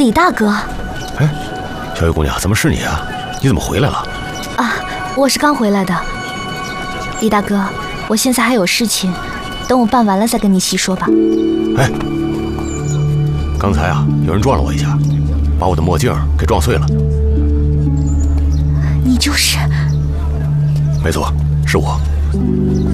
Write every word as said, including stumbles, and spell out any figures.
李大哥。 哎，小月姑娘，怎么是你啊？你怎么回来了？ 啊，我是刚回来的。李大哥，我现在还有事情，等我办完了再跟你细说吧。 哎，刚才啊，有人撞了我一下，把我的墨镜给撞碎了。 你就是？ 没错，是我。